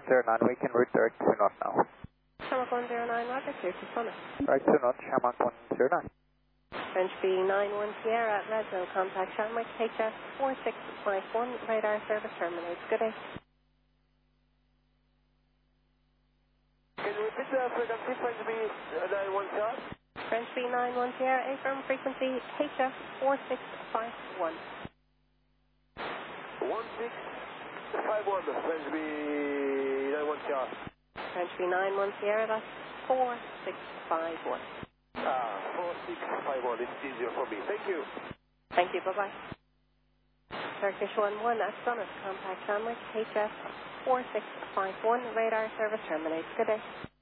109, we can route direct to North now. Shamrock 109, Roger, clear to Summit. Right to North, Shamrock 109. French B91 Sierra at Redhill, contact Shamrock, HS 4651, radar service terminates. Good day. Can you repeat the frequency, French B91 Sierra? French B91 Sierra, affirm frequency HS 4651. 1651, French B91 Sierra. French B91 Sierra, that's 4651. 4651, it's easier for me. Thank you. Thank you, bye-bye. Turkish 11 at Summit, contact Shamrock, HS 4651, radar service terminates. Good day.